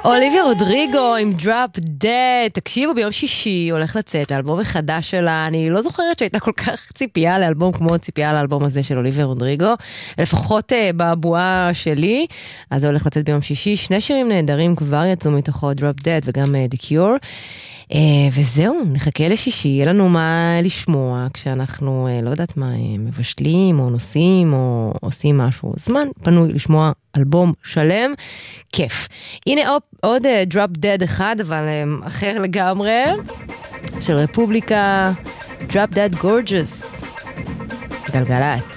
אוליביה רודריגו עם Drop Dead. תקשיבו, ביום שישי הולך לצאת האלבום החדש שלה. אני לא זוכרת שהייתה כל כך ציפייה לאלבום כמו ציפייה לאלבום הזה של אוליביה רודריגו, לפחות בבועה שלי. אז זה הולך לצאת ביום שישי. 2 שירים נהדרים כבר יצאו מתוכו, Drop Dead וגם The Cure. וזהו, נחכה לשישי, יהיה לנו מה לשמוע כשאנחנו, לא יודעת מה, מבשלים או נוסעים או עושים משהו. זמן פנוי לשמוע אלבום שלם, כיף. הנה עוד Drop Dead אחד, אבל אחר לגמרי, של רפובליקה, Drop Dead Gorgeous, גלגלת.